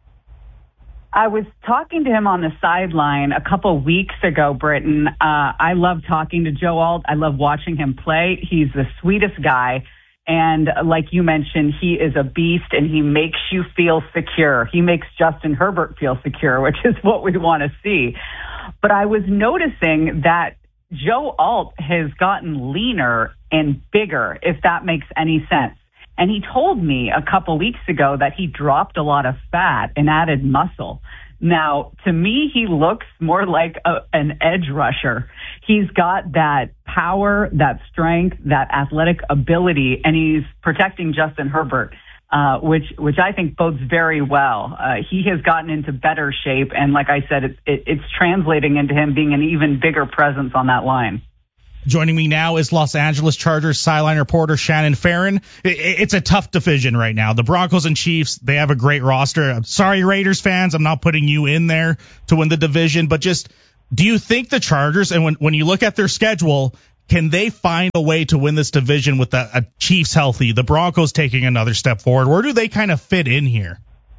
I was talking to him on the sideline a couple weeks ago, Britton. Uh, I love talking to Joe Alt. I love watching him play. He's the sweetest guy. And like you mentioned, he is a beast and he makes you feel secure. He makes Justin Herbert feel secure, which is what we want to see. But I was noticing that Joe Alt has gotten leaner and bigger, if that makes any sense. And he told me a couple weeks ago that he dropped a lot of fat and added muscle. Now, to me, he looks more like a, an edge rusher. He's got that power, that strength, that athletic ability, and he's protecting Justin Herbert, uh, which which I think bodes very well. Uh, he has gotten into better shape, and like I said, it, it, it's translating into him being an even bigger presence on that line. Joining me now is Los Angeles Chargers sideline reporter Shannon Farron. It's a tough division right now. The Broncos and Chiefs, they have a great roster. I'm sorry, Raiders fans, I'm not putting you in there to win the division, but just do you think the Chargers, and when, when you look at their schedule, can they find a way to win this division with the a Chiefs healthy, the Broncos taking another step forward? Where do they kind of fit in here?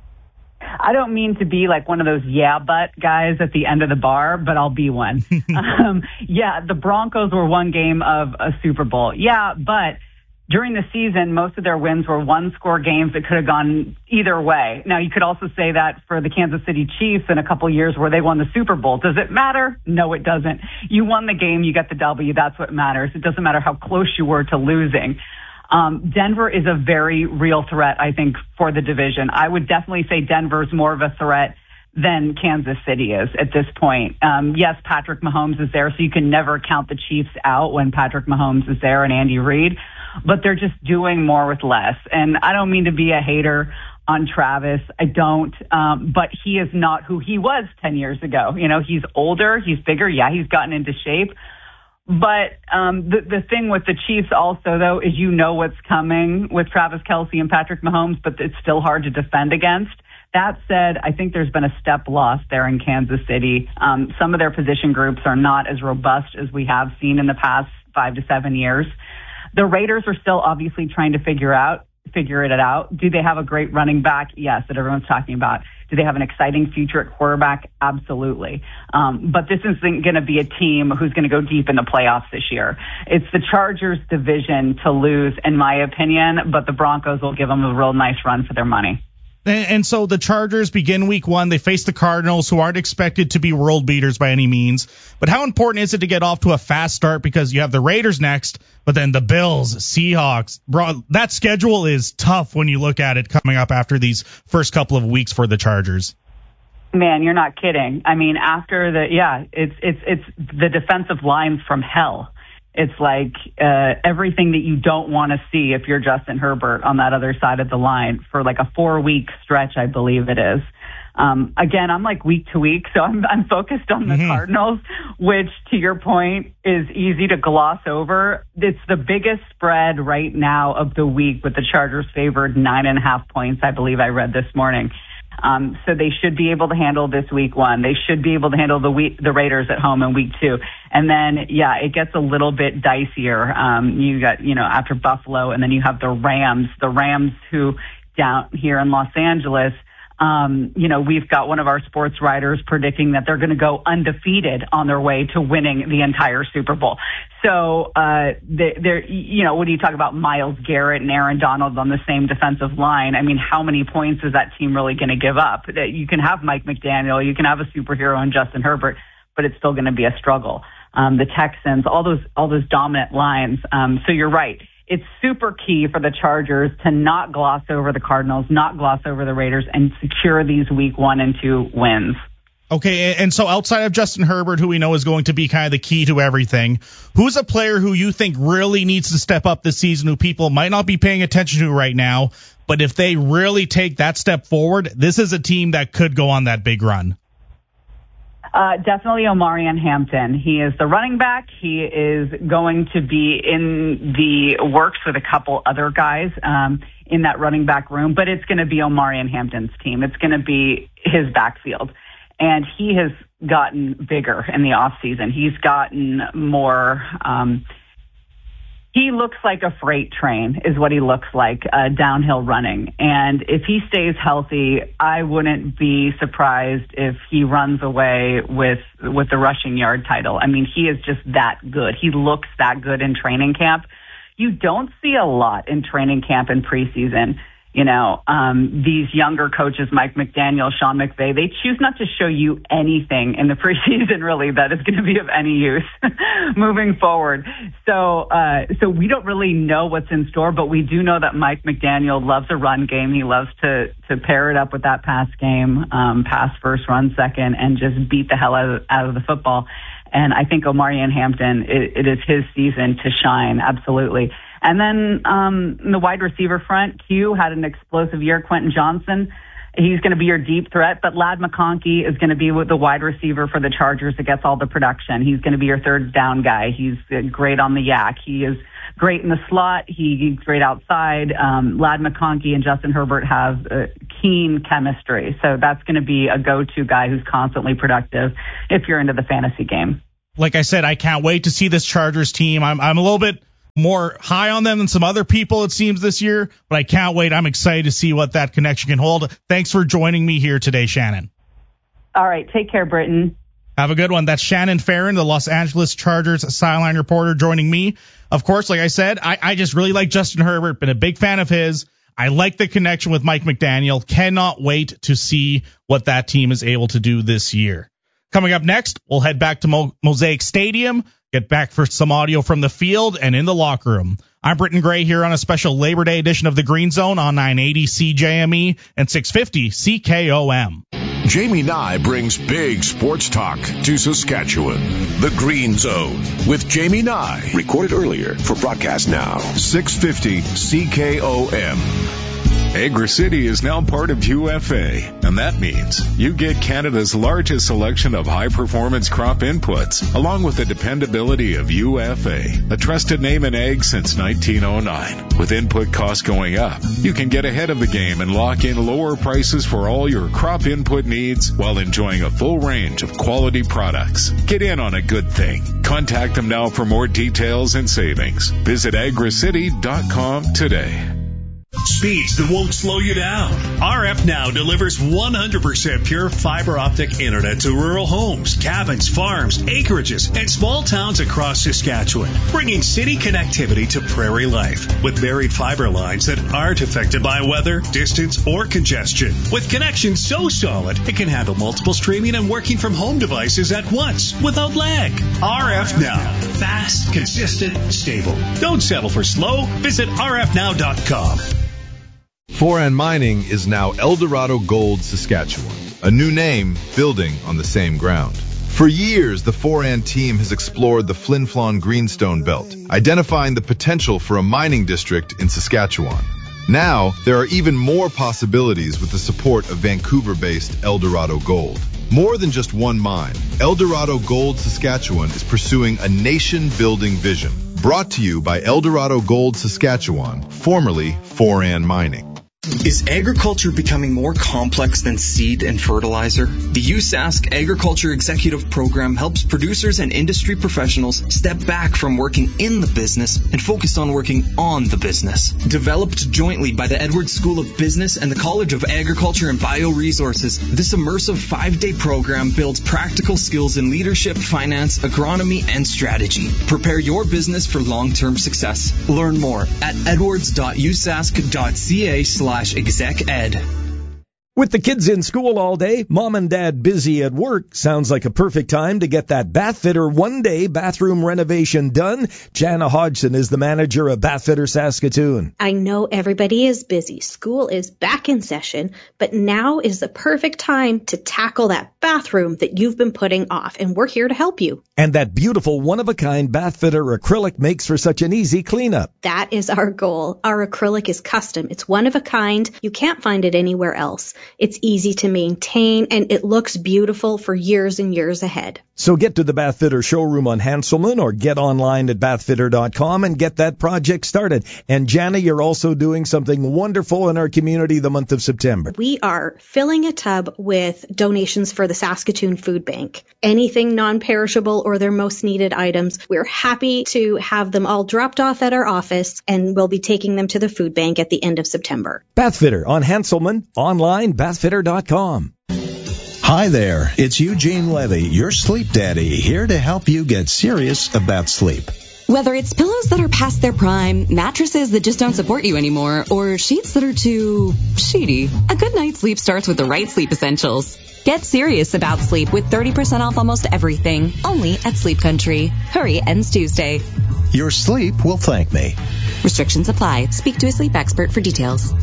I don't mean to be like one of those yeah but guys at the end of the bar, but I'll be one. um, yeah, the Broncos were one game of a Super Bowl. Yeah, but during the season, most of their wins were one-score games that could have gone either way. Now, you could also say that for the Kansas City Chiefs in a couple of years where they won the Super Bowl. Does it matter? No, it doesn't. You won the game, you get the W. That's what matters. It doesn't matter how close you were to losing. Um, Denver is a very real threat, I think, for the division. I would definitely say Denver's more of a threat than Kansas City is at this point. Um, yes, Patrick Mahomes is there, so you can never count the Chiefs out when Patrick Mahomes is there and Andy Reid, but they're just doing more with less. And I don't mean to be a hater on Travis. I don't, um, but he is not who he was ten years ago. You know, he's older, he's bigger. Yeah, he's gotten into shape. But um, the, the thing with the Chiefs also, though, is you know what's coming with Travis Kelce and Patrick Mahomes, but it's still hard to defend against. That said, I think there's been a step lost there in Kansas City. Um, some of their position groups are not as robust as we have seen in the past five to seven years. The Raiders are still obviously trying to figure out, figure it out. Do they have a great running back? Yes, that everyone's talking about. Do they have an exciting future at quarterback? Absolutely. Um, but this isn't going to be a team who's going to go deep in the playoffs this year. It's the Chargers' division to lose, in my opinion, but the Broncos will give them a real nice run for their money. And, and so the Chargers begin week one. They face the Cardinals, who aren't expected to be world beaters by any means. But how important is it to get off to a fast start, because you have the Raiders next, but then the Bills, Seahawks. Bro, that schedule is tough when you look at it coming up after these first couple of weeks for the Chargers. Man, you're not kidding. I mean, after the, yeah, it's, it's, it's the defensive lines from hell. It's like uh, everything that you don't want to see if you're Justin Herbert on that other side of the line for like a four-week stretch, I believe it is. Um, again, I'm like week to week, so I'm, I'm focused on the mm-hmm. Cardinals, which, to your point, is easy to gloss over. It's the biggest spread right now of the week, with the Chargers favored nine and a half points, I believe I read this morning. Um, so they should be able to handle this week one. They should be able to handle the week, the Raiders at home in week two. And then, yeah, it gets a little bit dicier. Um, you got, you know, after Buffalo, and then you have the Rams, the Rams who down here in Los Angeles, um, you know, we've got one of our sports writers predicting that they're going to go undefeated on their way to winning the entire Super Bowl. So, uh, they're, you know, when you talk about Myles Garrett and Aaron Donald on the same defensive line, I mean, how many points is that team really going to give up? You can have Mike McDaniel, you can have a superhero in Justin Herbert, but it's still going to be a struggle. Um, the Texans, all those, all those dominant lines. Um, so you're right. It's super key for the Chargers to not gloss over the Cardinals, not gloss over the Raiders, and secure these week one and two wins. Okay, and so outside of Justin Herbert, who we know is going to be kind of the key to everything, who's a player who you think really needs to step up this season, who people might not be paying attention to right now, but if they really take that step forward, this is a team that could go on that big run? Uh, definitely Omarion Hampton. He is the running back. He is going to be in the works with a couple other guys um, in that running back room, but it's going to be Omarion Hampton's team. It's going to be his backfield. And he has gotten bigger in the off season. He's gotten more, um, he looks like a freight train is what he looks like, uh, downhill running. And if he stays healthy, I wouldn't be surprised if he runs away with, with the rushing yard title. I mean, he is just that good. He looks that good in training camp. You don't see a lot in training camp and preseason. You know, um, these younger coaches, Mike McDaniel, Sean McVay, they choose not to show you anything in the preseason, really, that is going to be of any use moving forward. So, uh, so we don't really know what's in store, but we do know that Mike McDaniel loves a run game. He loves to, to pair it up with that pass game, um, pass first, run second, and just beat the hell out of, out of the football. And I think Omarion Hampton, it, it is his season to shine, absolutely. And then um, in the wide receiver front, Q had an explosive year. Quentin Johnson, he's going to be your deep threat, but Ladd McConkey is going to be the wide receiver for the Chargers that gets all the production. He's going to be your third down guy. He's great on the yak. He is great in the slot. He's great outside. Um, Ladd McConkey and Justin Herbert have uh, keen chemistry. So that's going to be a go-to guy who's constantly productive if you're into the fantasy game. Like I said, I can't wait to see this Chargers team. I'm, I'm a little bit more high on them than some other people, it seems, this year, but I can't wait. I'm excited to see what that connection can hold. Thanks for joining me here today, Shannon. All right. Take care, Britton. Have a good one. That's Shannon Farren, the Los Angeles Chargers sideline reporter, joining me. Of course, like I said, I, I just really like Justin Herbert, been a big fan of his. I like the connection with Mike McDaniel. Cannot wait to see what that team is able to do this year. Coming up next, we'll head back to Mo- Mosaic Stadium, get back for some audio from the field and in the locker room. I'm Britton Gray here on a special Labor Day edition of the Green Zone on nine eighty C J M E and six fifty C K O M. Jamie Nye brings big sports talk to Saskatchewan. The Green Zone with Jamie Nye. Recorded earlier for broadcast now. six fifty C K O M. Agri-City is now part of U F A, and that means you get Canada's largest selection of high-performance crop inputs, along with the dependability of U F A, a trusted name in ag since nineteen oh nine. With input costs going up, you can get ahead of the game and lock in lower prices for all your crop input needs while enjoying a full range of quality products. Get in on a good thing. Contact them now for more details and savings. Visit agri city dot com today. Speeds that won't slow you down. R F Now delivers one hundred percent pure fiber optic internet to rural homes, cabins, farms, acreages, and small towns across Saskatchewan, bringing city connectivity to prairie life with buried fiber lines that aren't affected by weather, distance, or congestion. With connections so solid, it can handle multiple streaming and working from home devices at once without lag. R F Now. Fast, consistent, stable. Don't settle for slow. Visit r f now dot com. Foran Mining is now Eldorado Gold Saskatchewan, a new name building on the same ground. For years, the Foran team has explored the Flin Flon Greenstone Belt, identifying the potential for a mining district in Saskatchewan. Now, there are even more possibilities with the support of Vancouver-based Eldorado Gold. More than just one mine, Eldorado Gold Saskatchewan is pursuing a nation-building vision. Brought to you by Eldorado Gold Saskatchewan, formerly Foran Mining. Is agriculture becoming more complex than seed and fertilizer? The U S A S C Agriculture Executive Program helps producers and industry professionals step back from working in the business and focus on working on the business. Developed jointly by the Edwards School of Business and the College of Agriculture and Bioresources, this immersive five-day program builds practical skills in leadership, finance, agronomy, and strategy. Prepare your business for long-term success. Learn more at edwards dot u s a s c dot c a slash exec ed. With the kids in school all day, mom and dad busy at work, sounds like a perfect time to get that Bathfitter one-day bathroom renovation done. Jana Hodgson is the manager of Bathfitter Saskatoon. I know everybody is busy. School is back in session, but now is the perfect time to tackle that bathroom that you've been putting off, and we're here to help you. And that beautiful one-of-a-kind Bathfitter acrylic makes for such an easy cleanup. That is our goal. Our acrylic is custom. It's one of a kind. You can't find it anywhere else. It's easy to maintain, and it looks beautiful for years and years ahead. So get to the Bath Fitter showroom on Hanselman or get online at bath fitter dot com and get that project started. And Jana, you're also doing something wonderful in our community the month of September. We are filling a tub with donations for the Saskatoon Food Bank. Anything non-perishable or their most needed items, we're happy to have them all dropped off at our office, and we'll be taking them to the food bank at the end of September. Bath Fitter on Hanselman, online bath fitter dot com. Hi there, it's Eugene Levy, your sleep daddy, here to help you get serious about sleep. Whether it's pillows that are past their prime, mattresses that just don't support you anymore, or sheets that are too sheety, a good night's sleep starts with the right sleep essentials. Get serious about sleep with thirty percent off almost everything, only at Sleep Country. Hurry, ends Tuesday. Your sleep will thank me. Restrictions apply. Speak to a sleep expert for details.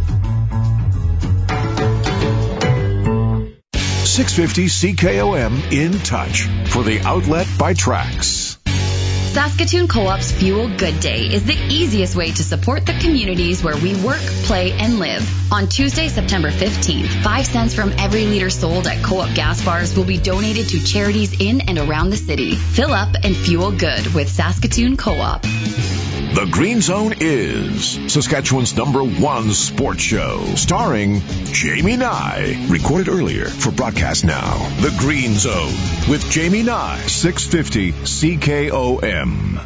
six fifty C K O M in touch for the outlet by Trax. Saskatoon Co-op's Fuel Good Day is the easiest way to support the communities where we work, play, and live. On Tuesday, September fifteenth, five cents from every liter sold at Co-op gas bars will be donated to charities in and around the city. Fill up and fuel good with Saskatoon Co-op. The Green Zone is Saskatchewan's number one sports show, starring Jamie Nye. Recorded earlier for broadcast now. The Green Zone with Jamie Nye, six fifty C K O M.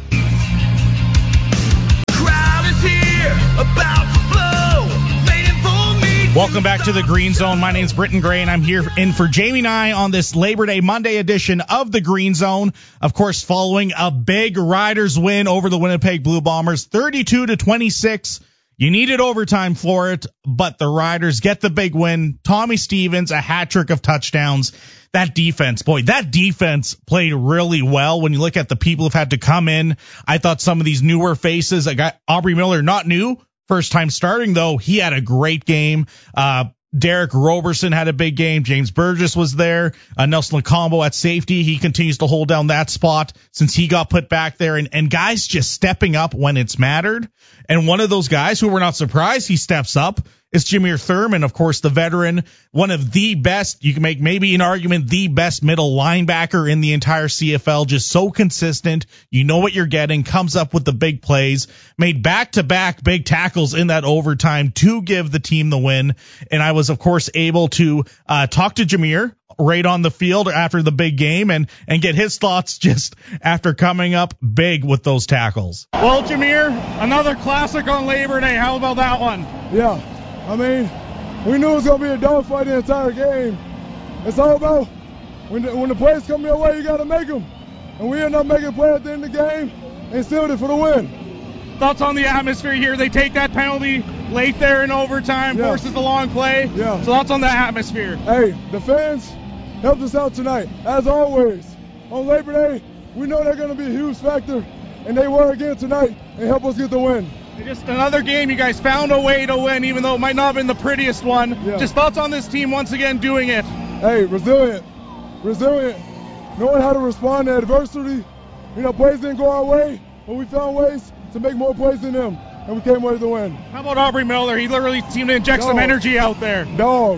Crowd is here, about to blow, waiting for me. Welcome back to the Green Zone. My name's Britton Gray, and I'm here in for Jamie Nye on this Labor Day Monday edition of the Green Zone. Of course, following a big Riders win over the Winnipeg Blue Bombers, thirty-two to twenty-six. You needed overtime for it, but the Riders get the big win. Tommy Stevens, a hat trick of touchdowns. That defense, boy, that defense played really well. When you look at the people who've had to come in, I thought some of these newer faces, I got Aubrey Miller, not new, first time starting though. He had a great game. Uh, Derek Roberson had a big game. James Burgess was there. Uh, Nelson Lacombo at safety. He continues to hold down that spot since he got put back there. And, and guys just stepping up when it's mattered. And one of those guys who we're not surprised he steps up is Jameer Thurman, of course, the veteran, one of the best. You can make maybe an argument, the best middle linebacker in the entire C F L. Just so consistent. You know what you're getting. Comes up with the big plays. Made back-to-back big tackles in that overtime to give the team the win. And I was, of course, able to uh, talk to Jameer right on the field after the big game and, and get his thoughts just after coming up big with those tackles. Well, Jameer, another classic on Labor Day. How about that one? Yeah. I mean, we knew it was going to be a dogfight the entire game. It's all about when the, when the plays come your way, you got to make them. And we ended up making a play at the end of the game and sealed it for the win. Thoughts on the atmosphere here? They take that penalty late there in overtime, yeah. Forces the long play. Yeah. So thoughts on the atmosphere? Hey, the fans helped us out tonight, as always. On Labor Day, we know they're going to be a huge factor, and they were again tonight and help us get the win. Just another game, you guys found a way to win, even though it might not have been the prettiest one. Yeah. Just thoughts on this team once again doing it. Hey, resilient. Resilient. Knowing how to respond to adversity. You know, plays didn't go our way, but we found ways to make more plays than them, and we came away with the win. How about Aubrey Miller? He literally seemed to inject Dog. some energy out there. Dog.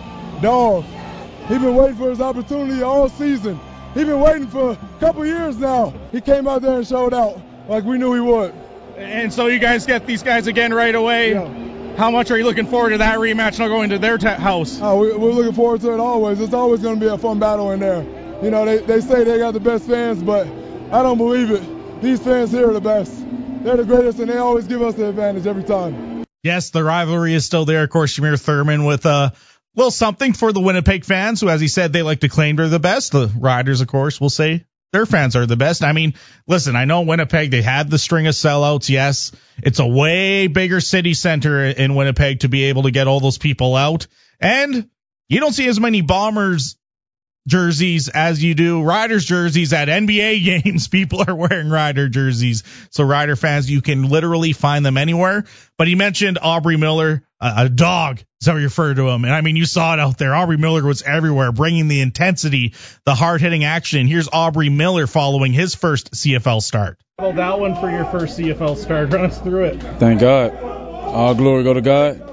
Dog. He's been waiting for his opportunity all season. He's been waiting for a couple years now. He came out there and showed out like we knew he would. And so you guys get these guys again right away. Yeah. How much are you looking forward to that rematch now going to their t- house? Oh, we, we're looking forward to it always. It's always going to be a fun battle in there. You know, they, they say they got the best fans, but I don't believe it. These fans here are the best. They're the greatest, and they always give us the advantage every time. Yes, the rivalry is still there. Of course, Jameer Thurman with a little something for the Winnipeg fans, who, as he said, they like to claim they're the best. The Riders, of course, will say their fans are the best. I mean, listen, I know Winnipeg, they had the string of sellouts. Yes, it's a way bigger city center in Winnipeg to be able to get all those people out. And you don't see as many Bombers jerseys as you do Riders jerseys at N B A games. People are wearing Rider jerseys. So Rider fans, you can literally find them anywhere. But he mentioned Aubrey Miller, a, a dog, is how we refer to him. And I mean, you saw it out there. Aubrey Miller was everywhere, bringing the intensity, the hard-hitting action. Here's Aubrey Miller following his first C F L start. Well, that one for your first C F L start. Run us through it. Thank God. All glory go to God.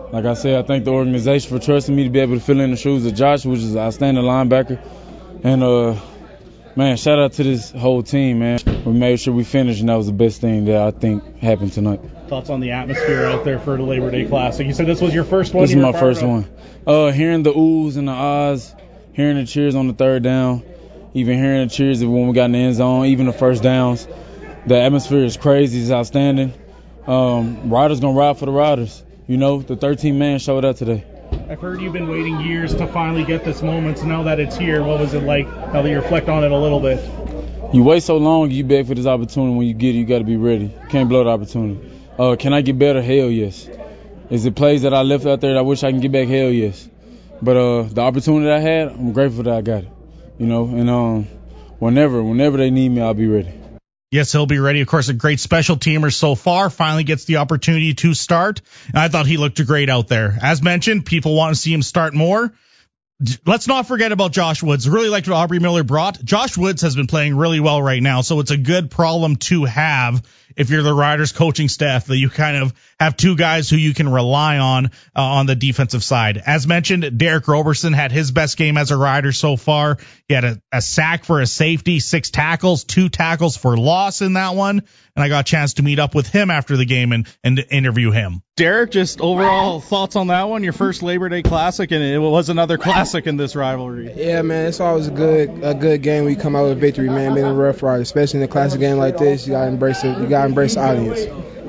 Like I said, I thank the organization for trusting me to be able to fill in the shoes of Josh, which is an outstanding linebacker. And, uh, man, shout out to this whole team, man. We made sure we finished, and that was the best thing that I think happened tonight. Thoughts on the atmosphere out there for the Labor Day Classic? You said this was your first one? This is my first one. Uh, hearing the oohs and the ahs, hearing the cheers on the third down, even hearing the cheers when we got in the end zone, even the first downs. The atmosphere is crazy. It's outstanding. Um, riders going to ride for the riders. You know, the thirteen man showed up today. I've heard you've been waiting years to finally get this moment, so now that it's here, what was it like now that you reflect on it a little bit? You wait so long, you beg for this opportunity. When you get it, you got to be ready. You can't blow the opportunity. Uh, can I get better? Hell yes. Is it plays that I left out there that I wish I can get back? Hell yes. But uh, the opportunity that I had, I'm grateful that I got it. You know, and um, whenever, whenever they need me, I'll be ready. Yes, he'll be ready. Of course, a great special teamer so far. Finally gets the opportunity to start. And I thought he looked great out there. As mentioned, people want to see him start more. Let's not forget about Josh Woods. Really liked what Aubrey Miller brought. Josh Woods has been playing really well right now, so it's a good problem to have if you're the Riders coaching staff, that you kind of have two guys who you can rely on uh, on the defensive side. As mentioned, Derek Roberson had his best game as a Rider so far. He had a, a sack for a safety, six tackles, two tackles for loss in that one. And I got a chance to meet up with him after the game and, and interview him. Derek, just overall thoughts on that one, your first Labor Day Classic, and it was another classic in this rivalry. Yeah, man, it's always a good a good game when you come out with victory, man, being a Rough Rider, especially in a classic game like this. You got to embrace it. You got to embrace the audience.